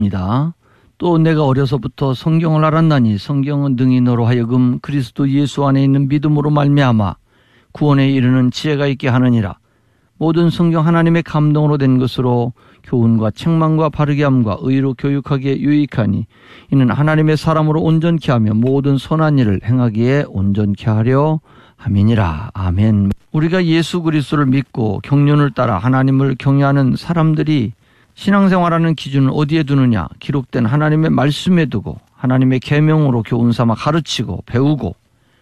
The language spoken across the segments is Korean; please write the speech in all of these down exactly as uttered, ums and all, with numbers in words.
또 내가 어려서부터 성경을 알았나니 성경은 능히 너로 하여금 그리스도 예수 안에 있는 믿음으로 말미암아 구원에 이르는 지혜가 있게 하느니라. 모든 성경 하나님의 감동으로 된 것으로 교훈과 책망과 바르게 함과 의로 교육하기에 유익하니 이는 하나님의 사람으로 온전케 하며 모든 선한 일을 행하기에 온전케 하려 함이니라. 아멘. 우리가 예수 그리스도를 믿고 경륜을 따라 하나님을 경외하는 사람들이 신앙생활하는 기준은 어디에 두느냐? 기록된 하나님의 말씀에 두고 하나님의 계명으로 교훈 삼아 가르치고 배우고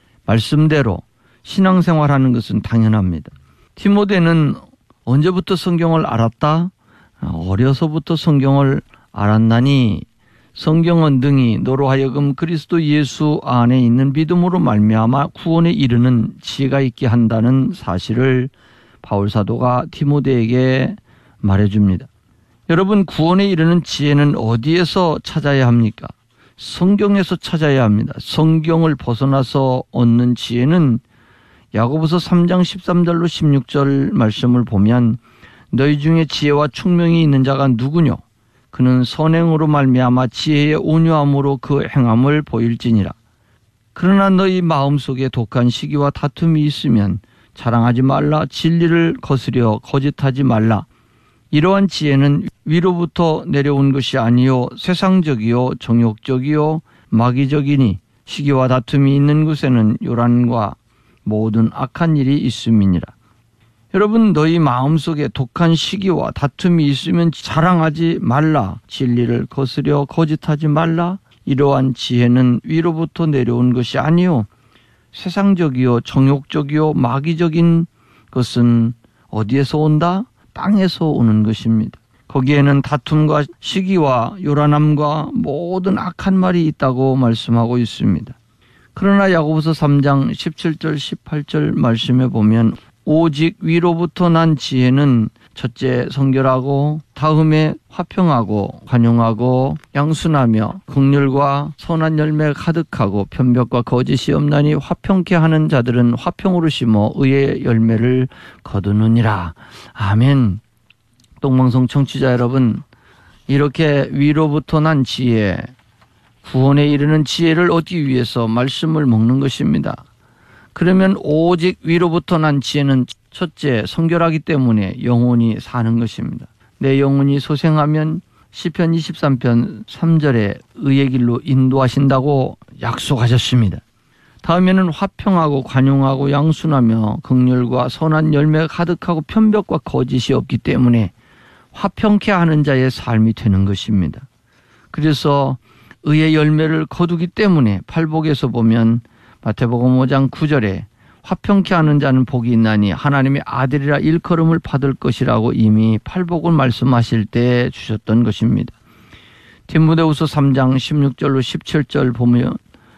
말씀대로 신앙생활하는 것은 당연합니다. 디모데는 언제부터 성경을 알았다? 어려서부터 성경을 알았나니 성경은 능히 너로 하여금 그리스도 예수 안에 있는 믿음으로 말미암아 구원에 이르는 지혜가 있게 한다는 사실을 바울 사도가 디모데에게 말해줍니다. 여러분, 구원에 이르는 지혜는 어디에서 찾아야 합니까? 성경에서 찾아야 합니다. 성경을 벗어나서 얻는 지혜는 야고보서 삼 장 십삼 절로 십육 절 말씀을 보면 너희 중에 지혜와 총명이 있는 자가 누구뇨? 그는 선행으로 말미암아 지혜의 온유함으로 그 행함을 보일지니라. 그러나 너희 마음속에 독한 시기와 다툼이 있으면 자랑하지 말라. 진리를 거스려 거짓하지 말라. 이러한 지혜는 위로부터 내려온 것이 아니요 세상적이요 정욕적이요 마귀적이니 시기와 다툼이 있는 곳에는 요란과 모든 악한 일이 있음이니라. 여러분, 너희 마음속에 독한 시기와 다툼이 있으면 자랑하지 말라. 진리를 거스려 거짓하지 말라. 이러한 지혜는 위로부터 내려온 것이 아니요 세상적이요 정욕적이요 마귀적인 것은 어디에서 온다? 땅에서 오는 것입니다. 거기에는 다툼과 시기와 요란함과 모든 악한 말이 있다고 말씀하고 있습니다. 그러나 야고보서 삼 장 십칠 절 십팔 절 말씀에 보면 오직 위로부터 난 지혜는 첫째 성결하고 다음에 화평하고 관용하고 양순하며 긍휼과 선한 열매가 가득하고 편벽과 거짓이 없나니 화평케 하는 자들은 화평으로 심어 의의 열매를 거두느니라. 아멘. 똥방송 청취자 여러분, 이렇게 위로부터 난 지혜, 구원에 이르는 지혜를 얻기 위해서 말씀을 먹는 것입니다. 그러면 오직 위로부터 난 지혜는 첫째 성결하기 때문에 영혼이 사는 것입니다. 내 영혼이 소생하면 시편 이십삼 편 삼 절에 의의 길로 인도하신다고 약속하셨습니다. 다음에는 화평하고 관용하고 양순하며 긍휼과 선한 열매가 가득하고 편벽과 거짓이 없기 때문에 화평케 하는 자의 삶이 되는 것입니다. 그래서 의의 열매를 거두기 때문에 팔복에서 보면 마태복음 오 장 구 절에 화평케 하는 자는 복이 있나니 하나님의 아들이라 일컬음을 받을 것이라고 이미 팔복을 말씀하실 때 주셨던 것입니다. 디모데후서 삼 장 십육 절로 십칠 절 보면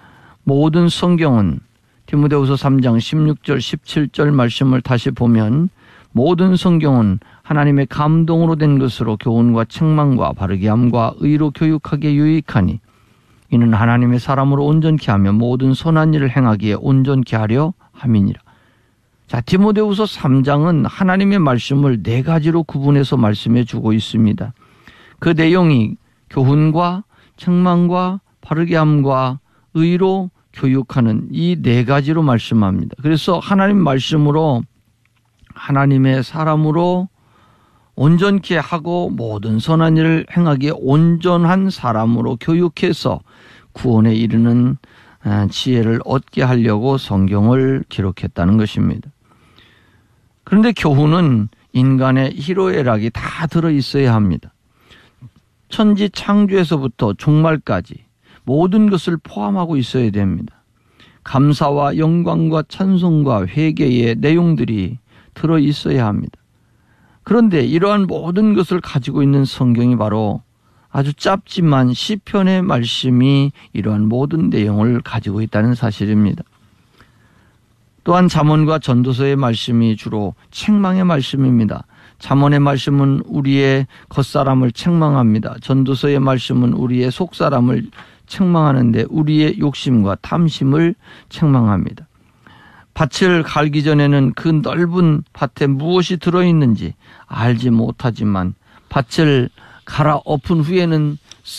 모든 성경은 디모데후서 삼 장 십육 절 십칠 절 말씀을 다시 보면 모든 성경은 하나님의 감동으로 된 것으로 교훈과 책망과 바르게 함과 의로 교육하기에 유익하니 이는 하나님의 사람으로 온전케 하며 모든 선한 일을 행하기에 온전케 하려 함이니라. 자, 디모데후서 삼 장은 하나님의 말씀을 네 가지로 구분해서 말씀해 주고 있습니다. 그 내용이 교훈과 책망과 바르게 함과 의로 교육하는 이 네 가지로 말씀합니다. 그래서 하나님 말씀으로 하나님의 사람으로 온전케 하고 모든 선한 일을 행하기에 온전한 사람으로 교육해서 구원에 이르는 지혜를 얻게 하려고 성경을 기록했다는 것입니다. 그런데 교훈은 인간의 희로애락이 다 들어있어야 합니다. 천지 창조에서부터 종말까지 모든 것을 포함하고 있어야 됩니다. 감사와 영광과 찬송과 회개의 내용들이 들어있어야 합니다. 그런데 이러한 모든 것을 가지고 있는 성경이 바로 아주 짧지만 시편의 말씀이 이러한 모든 내용을 가지고 있다는 사실입니다. 또한 잠언과 전도서의 말씀이 주로 책망의 말씀입니다. 잠언의 말씀은 우리의 겉사람을 책망합니다. 전도서의 말씀은 우리의 속사람을 책망하는데 우리의 욕심과 탐심을 책망합니다. 밭을 갈기 전에는 그 넓은 밭에 무엇이 들어있는지 알지 못하지만 밭을 갈아엎은 후에는